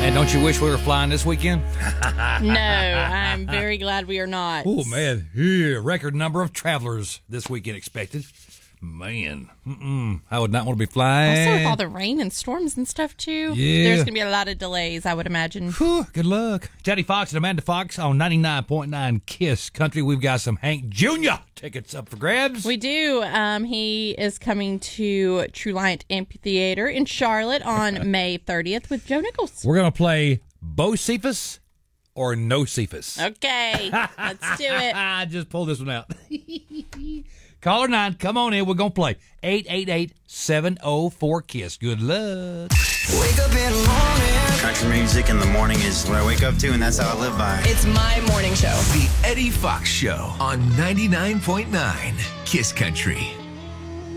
And don't you wish we were flying this weekend? No, I'm very glad we are not. Oh, man. Yeah, record number of travelers this weekend expected. Man, I would not want to be flying. Also, with all the rain and storms and stuff, too, Yeah. there's going to be a lot of delays, I would imagine. Whew, good luck. Teddy Fox and Amanda Fox on 99.9 KISS Country. We've got some Hank Jr. tickets up for grabs. We do. He is coming to True Light Amphitheater in Charlotte on May 30th with Joe Nichols. We're going to play Bo Cephas or No Cephas. Okay, let's do it. I just pulled this one out. Caller 9, come on in. We're going to play 888-704-KISS. Good luck. Wake up in the morning. Country music in the morning is what I wake up to, and that's how I live by. It's my morning show. The Eddie Fox Show on 99.9 KISS Country.